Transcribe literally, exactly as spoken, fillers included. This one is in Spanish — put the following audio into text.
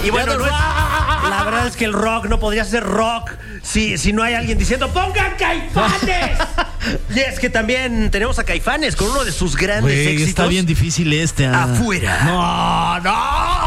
Y bueno, no es, la verdad es que el rock no podría ser rock si, si no hay alguien diciendo ¡pongan Caifanes! Y es que también tenemos a Caifanes con uno de sus grandes Güey, éxitos. está bien difícil este. Ah. Afuera. No, no.